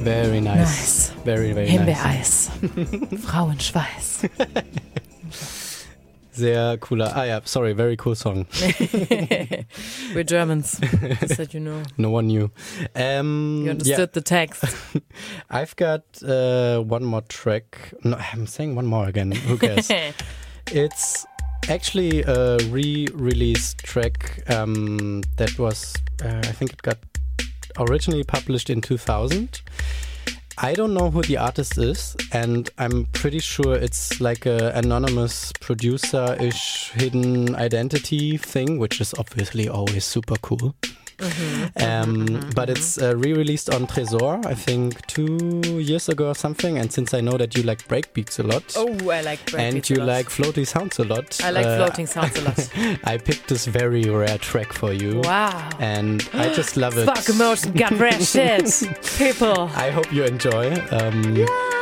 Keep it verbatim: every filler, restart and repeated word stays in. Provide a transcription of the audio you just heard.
Very nice. Nice. Very, very Himbeereis. Frauenschweiß. Sehr cooler. Ah ja, sorry, very cool song. We're Germans, just that you know. No one knew. Um, You understood yeah. the text. I've got uh, one more track. No, I'm saying one more again. Who cares? It's actually a re-released track um, that was, uh, I think it got originally published in two thousand. I don't know who the artist is, and I'm pretty sure it's like a anonymous producer-ish hidden identity thing, which is obviously always super cool. Mm-hmm. Um, mm-hmm. But it's uh, re-released on Tresor, I think two years ago or something. And since I know that you like breakbeats a lot, Oh, I like breakbeats and you a lot. like floaty sounds a lot, I like uh, floating sounds a lot. I picked this very rare track for you. Wow. And I just love it. Spark Emotion got rare shit. People. I hope you enjoy. Um, Yeah.